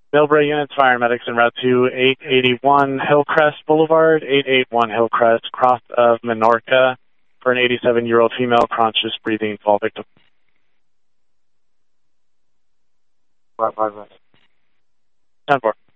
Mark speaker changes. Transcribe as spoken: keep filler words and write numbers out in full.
Speaker 1: Millbrae units, fire and medics en route to eight eighty-one Hillcrest Boulevard, eight eighty-one Hillcrest, cross of Menorca, for an eighty-seven-year-old female, conscious breathing, fall victim.
Speaker 2: Five, five minutes.
Speaker 1: ten four.